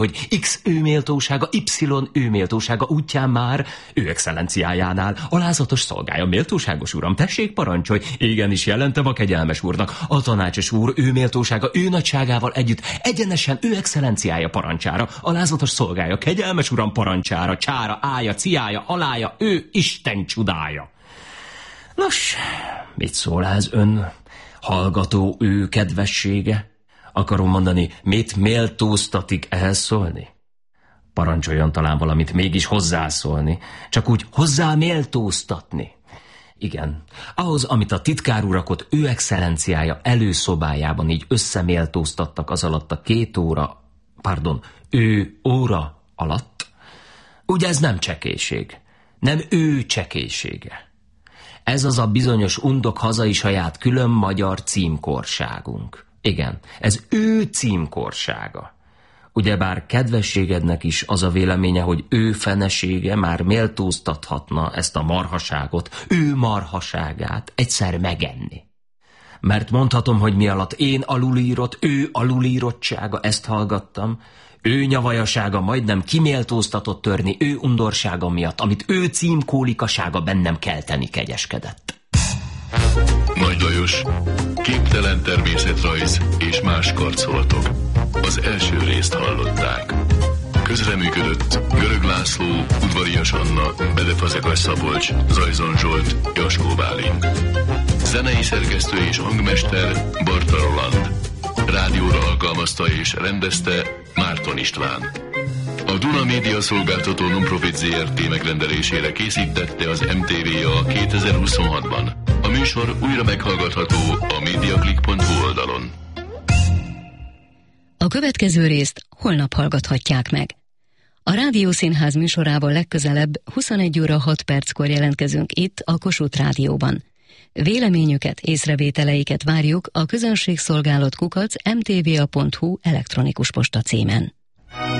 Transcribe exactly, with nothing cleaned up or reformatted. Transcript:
hogy X ő méltósága, Y ő méltósága útján már ő excellenciájánál alázatos szolgája. Méltóságos uram, tessék parancsolj, igenis jelentem a kegyelmes úrnak. A tanácsos úr ő méltósága, ő nagyságával együtt egyenesen ő excellenciája parancsára, alázatos szolgája, kegyelmes uram parancsára, csára, ája, ciája, alája, ő Isten csudája. Nos, mit szól ez ön, hallgató ő kedvessége? Akarom mondani, mit méltóztatik ehhez szólni? Parancsoljon talán valamit mégis hozzászólni, csak úgy hozzá méltóztatni. Igen, ahhoz, amit a titkár urakot ő excellenciája előszobájában így összeméltóztattak az alatt a két óra, pardon, ő óra alatt, ugye ez nem csekélység, nem ő csekélysége. Ez az a bizonyos undok hazai saját külön magyar címkorságunk. Igen, ez ő címkorsága. Ugyebár kedvességednek is az a véleménye, hogy ő fenesége már méltóztathatna ezt a marhaságot, ő marhaságát egyszer megenni. Mert mondhatom, hogy mi alatt én alulírott, ő alulírottsága, ezt hallgattam, ő nyavajasága majdnem kiméltóztatott törni ő undorsága miatt, amit ő címkólikasága bennem kelteni kegyeskedett. Nagy Lajos, képtelen természetrajz és más karcolatok. Az első részt hallották. Közreműködött Görög László, Udvarias Anna, Bedefazekas Szabolcs, Zajzon Zsolt, Jaskó Bálint. Zenei szerkesztő és hangmester Barta Roland. Rádióra alkalmazta és rendezte Márton István. A Duna Média Szolgáltató Nonprofit zé er té megrendelésére készítette az em té vé a kétezer-huszonhatban. A műsor újra meghallgatható a mediaclick pont hu oldalon. A következő részt holnap hallgathatják meg. A Rádiószínház műsorával legközelebb huszonegy óra hat perckor jelentkezünk itt a Kossuth Rádióban. Véleményüket, észrevételeiket várjuk a közönségszolgálat kukac em té vé á pont hu elektronikus posta címen.